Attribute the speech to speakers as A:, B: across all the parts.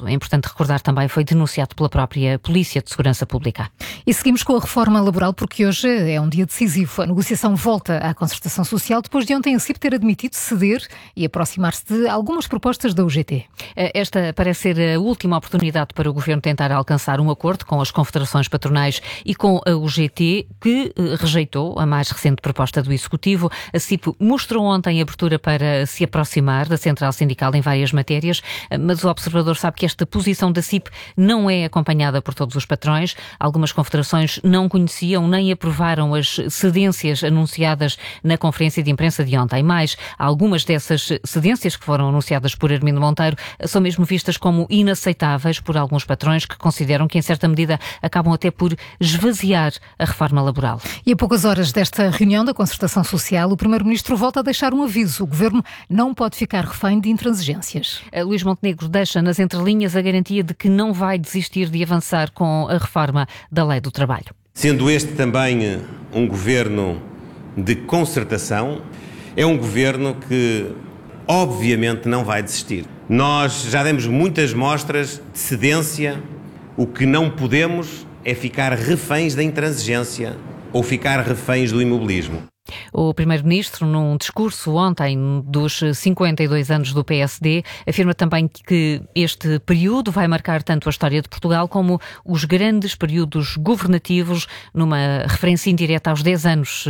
A: É importante recordar também, foi denunciado pela própria Polícia de Segurança Pública.
B: E seguimos com a reforma laboral, porque hoje é um dia decisivo. A negociação volta à concertação social, depois de ontem a CIP ter admitido ceder e aproximar-se de algumas propostas da UGT.
A: Esta parece ser a última oportunidade para o Governo tentar alcançar um acordo com as confederações patronais e com a UGT, que rejeitou a mais recente proposta do Executivo. A CIP mostrou ontem abertura para se aproximar da central sindical em várias matérias, mas o observador sabe que esta posição da CIP não é acompanhada por todos os patrões. Algumas confederações não conheciam nem aprovaram as cedências anunciadas na conferência de imprensa de ontem. Mais, algumas dessas cedências que foram anunciadas por Armindo Monteiro são mesmo vistas como inaceitáveis por alguns patrões que consideram que, em certa medida, acabam até por esvaziar a reforma laboral.
B: E a poucas horas desta reunião da concertação social, o Primeiro-Ministro volta a deixar um aviso. O Governo não pode ficar refém de intransigências.
A: Luís Montenegro deixa nas entrelinhas a garantia de que não vai desistir de avançar com a reforma da Lei do Trabalho.
C: Sendo este também um governo de concertação, é um governo que obviamente não vai desistir. Nós já demos muitas mostras de cedência. O que não podemos é ficar reféns da intransigência ou ficar reféns do imobilismo.
A: O Primeiro-Ministro, num discurso ontem dos 52 anos do PSD, afirma também que este período vai marcar tanto a história de Portugal como os grandes períodos governativos, numa referência indireta aos 10 anos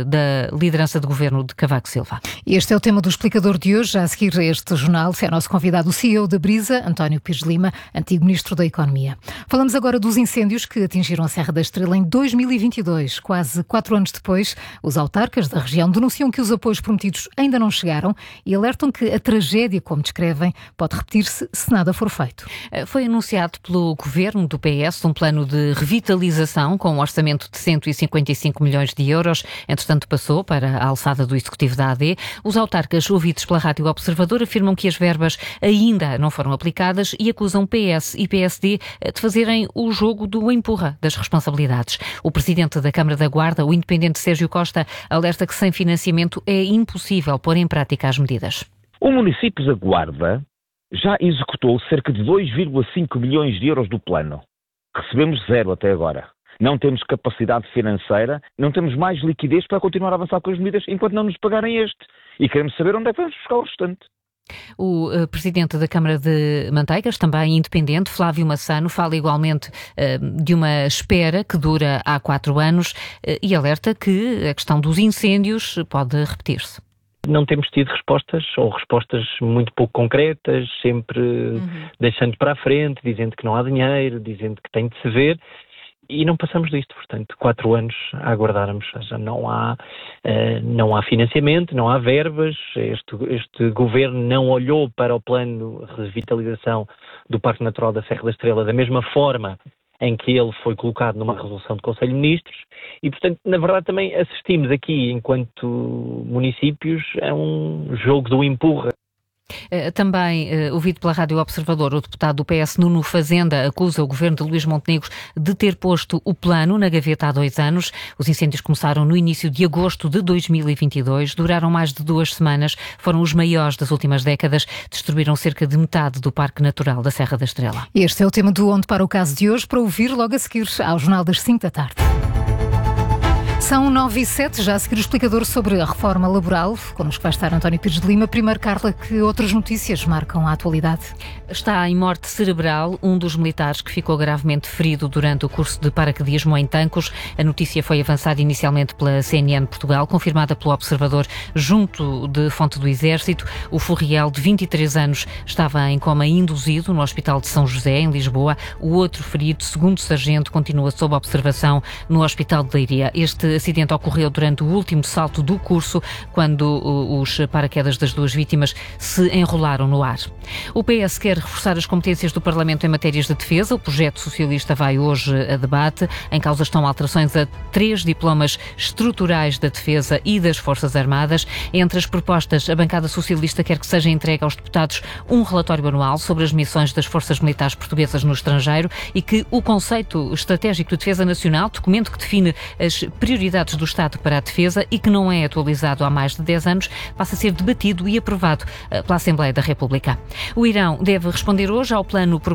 A: da liderança de governo de Cavaco Silva.
B: Este é o tema do Explicador de hoje. Já a seguir a este jornal, é nosso convidado o CEO da Brisa, António Pires de Lima, antigo Ministro da Economia. Falamos agora dos incêndios que atingiram a Serra da Estrela em 2022. Quase 4 anos depois, os autarcas da região denunciam que os apoios prometidos ainda não chegaram e alertam que a tragédia, como descrevem, pode repetir-se se nada for feito.
A: Foi anunciado pelo Governo do PS um plano de revitalização com um orçamento de 155 milhões de euros. Entretanto, passou para a alçada do Executivo da AD. Os autarcas ouvidos pela Rádio Observador afirmam que as verbas ainda não foram aplicadas e acusam PS e PSD de fazerem o jogo do empurra das responsabilidades. O Presidente da Câmara da Guarda, o independente Sérgio Costa, alerta que sem financiamento é impossível pôr em prática as medidas.
D: O município da Guarda já executou cerca de 2,5 milhões de euros do plano. Recebemos 0 até agora. Não temos capacidade financeira, não temos mais liquidez para continuar a avançar com as medidas enquanto não nos pagarem este. E queremos saber onde é que vamos buscar o restante.
A: O Presidente da Câmara de Manteigas, também independente, Flávio Massano, fala igualmente de uma espera que dura há 4 anos e alerta que a questão dos incêndios pode repetir-se.
E: Não temos tido respostas, ou respostas muito pouco concretas, sempre deixando para a frente, dizendo que não há dinheiro, dizendo que tem de se ver. E não passamos disto, portanto, 4 anos a aguardarmos, já não há financiamento, não há verbas, este governo não olhou para o plano de revitalização do Parque Natural da Serra da Estrela da mesma forma em que ele foi colocado numa resolução do Conselho de Ministros e, portanto, na verdade também assistimos aqui, enquanto municípios, a um jogo do empurra.
A: Também ouvido pela Rádio Observador, o deputado do PS Nuno Fazenda acusa o governo de Luís Montenegro de ter posto o plano na gaveta há 2 anos. Os incêndios começaram no início de agosto de 2022, duraram mais de 2 semanas, foram os maiores das últimas décadas, destruíram cerca de metade do Parque Natural da Serra da Estrela.
B: Este é o tema do Onde para o Caso de hoje, para ouvir logo a seguir ao Jornal das 5 da tarde. São 9h07, já a seguir o explicador sobre a reforma laboral. Connosco vai estar António Pires de Lima. Primeiro, Carla, que outras notícias marcam a atualidade?
A: Está em morte cerebral um dos militares que ficou gravemente ferido durante o curso de paraquedismo em Tancos. A notícia foi avançada inicialmente pela CNN Portugal, confirmada pelo Observador junto de fonte do Exército. O Furriel, de 23 anos, estava em coma induzido no Hospital de São José, em Lisboa. O outro ferido, segundo sargento, continua sob observação no Hospital de Leiria. Este acidente ocorreu durante o último salto do curso, quando os paraquedas das 2 vítimas se enrolaram no ar. O PS quer reforçar as competências do Parlamento em matérias de defesa. O projeto socialista vai hoje a debate. Em causa estão alterações a 3 diplomas estruturais da defesa e das Forças Armadas. Entre as propostas, a bancada socialista quer que seja entregue aos deputados um relatório anual sobre as missões das Forças Militares Portuguesas no estrangeiro e que o Conceito Estratégico de Defesa Nacional, documento que define as prioridades do Estado para a defesa e que não é atualizado há mais de 10 anos, passa a ser debatido e aprovado pela Assembleia da República. O Irão deve responder hoje ao plano